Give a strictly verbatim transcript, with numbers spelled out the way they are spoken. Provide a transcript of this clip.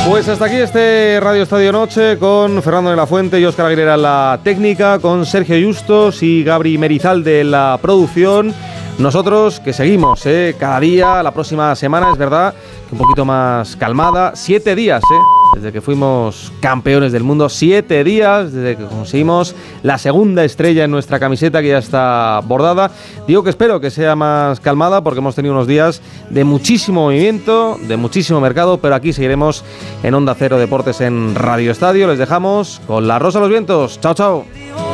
Pues hasta aquí este Radio Estadio Noche con Fernando de la Fuente y Óscar Aguilera en la técnica, con Sergio Justos y Gabri Merizalde en la producción. Nosotros que seguimos, ¿eh? Cada día, la próxima semana, es verdad, que un poquito más calmada. Siete días, ¿eh? Desde que fuimos campeones del mundo. Siete días desde que conseguimos la segunda estrella en nuestra camiseta, que ya está bordada. Digo que espero que sea más calmada porque hemos tenido unos días de muchísimo movimiento, de muchísimo mercado, pero aquí seguiremos en Onda Cero Deportes en Radio Estadio. Les dejamos con la Rosa a los vientos. Chao, chao.